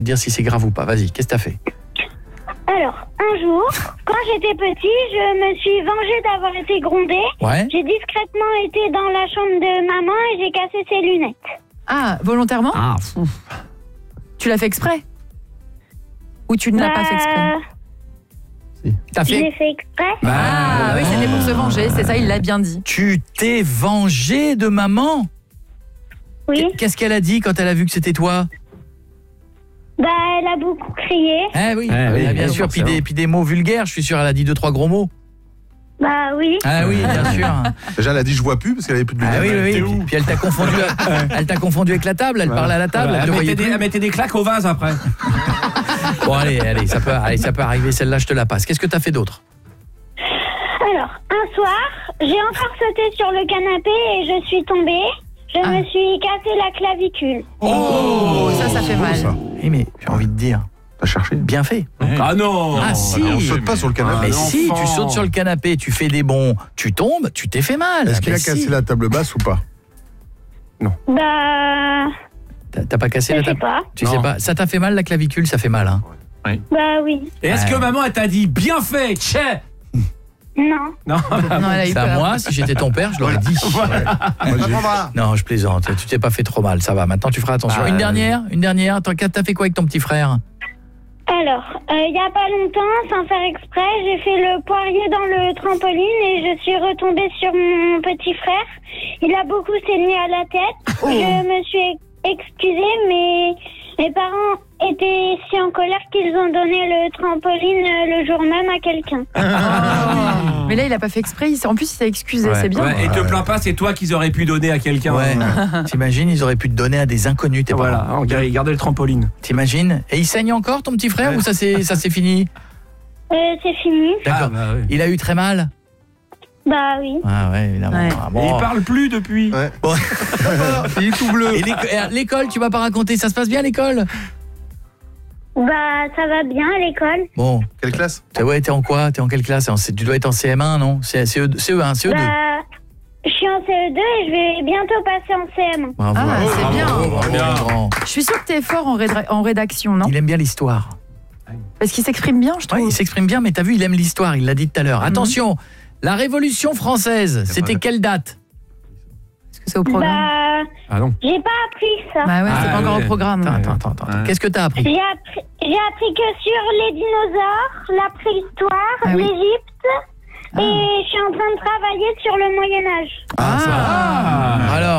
Dire si c'est grave ou pas. Vas-y, qu'est-ce que t'as fait? Alors, un jour, quand j'étais petit, je me suis vengée d'avoir été grondée. Ouais. J'ai discrètement été dans la chambre de maman et j'ai cassé ses lunettes. Ah, volontairement? Ah, Tu l'as fait exprès? Ou tu ne l'as pas fait exprès? T'as J'ai fait... fait exprès. Ah oui, c'était pour se venger, c'est ça, il l'a bien dit. Tu t'es vengé de maman? Oui. Qu'est-ce qu'elle a dit quand elle a vu que c'était toi? Bah, elle a beaucoup crié. Eh oui, oui, bien sûr, puis forcément. des mots vulgaires, je suis sûr, elle a dit 2-3 gros mots. Bah oui. Ah oui, bien sûr. Déjà, elle a dit je vois plus parce qu'elle avait plus de lunettes. Ah oui, T'es oui. où Puis elle t'a confondu, elle t'a confondu avec la table, elle parlait à la table, elle te voyait plus. Elle mettait des claques au vase après. Bon, allez, ça peut arriver, celle-là, je te la passe. Qu'est-ce que t'as fait d'autre? Alors, un soir, j'ai encore sauté sur le canapé et je suis tombée. Je me suis cassé la clavicule. Oh, ça fait mal. ça. Eh mais j'ai envie de dire, T'as cherché? bien fait. Ah non. Ah si. On saute pas sur le canapé. Mais un si, enfant. tu sautes sur le canapé, tu fais des bonds, tu tombes, tu t'es fait mal. Est-ce qu'il Mais a cassé si. la table basse ou pas? Bah, T'as pas cassé je la sais table? pas. Tu Non. sais pas, ça t'a fait mal la clavicule, ça fait mal hein. Bah oui. Et est-ce que maman elle t'a dit bien fait, tchè? Non. Non. Non, elle a eu C'est à peur. moi, si j'étais ton père, je l'aurais dit. Non, je plaisante, tu t'es pas fait trop mal, ça va. Maintenant tu feras attention. Ah, Une dernière. T'as fait quoi avec ton petit frère? Alors, il y a pas longtemps, sans faire exprès, j'ai fait le poirier dans le trampoline et je suis retombée sur mon petit frère. Il a beaucoup saigné à la tête. Je me suis excusée, mais mes parents étaient si en colère qu'ils ont donné le trampoline le jour même à quelqu'un. Mais là, il a pas fait exprès, en plus il s'est excusé, Ouais. c'est bien. Ouais, et te plains pas, c'est toi qu'ils auraient pu donner à quelqu'un. Ouais. T'imagines, ils auraient pu te donner à des inconnus tes Voilà, parents. on gardait le trampoline. T'imagines? Et il saigne encore ton petit frère ou ça c'est fini? C'est fini. D'accord. Ah, bah oui. Il a eu très mal? Bah oui. Ah ouais, évidemment. Ouais. Ah, Et bon. il parle plus depuis. Ouais. Bon. Il est tout bleu. Et l'école, tu m'as pas raconté, ça se passe bien à l'école? Bah, ça va bien à l'école. Bon, Quelle classe? t'es en quoi? T'es en quelle classe? Tu dois être en CM1, non? CE1, CE2. Bah, je suis en CE2 et je vais bientôt passer en CM1. Bravo. Ah, c'est bien. Bravo, Bien. grand. Je suis sûre que t'es fort en rédaction, non? Il aime bien l'histoire. Parce qu'il s'exprime bien, je Ouais, trouve. il s'exprime bien, mais t'as vu, il aime l'histoire, il l'a dit tout à l'heure. Attention, la Révolution française, c'était quelle date? Est-ce que c'est au programme? Bah, Ah non. j'ai pas appris ça. Bah ouais, c'est Ah, pas encore ouais. au programme. Attends. Qu'est-ce que t'as appris? J'ai appris que sur les dinosaures, la préhistoire, Ah oui. l'Égypte, et je suis en train de travailler sur le Moyen-Âge. Alors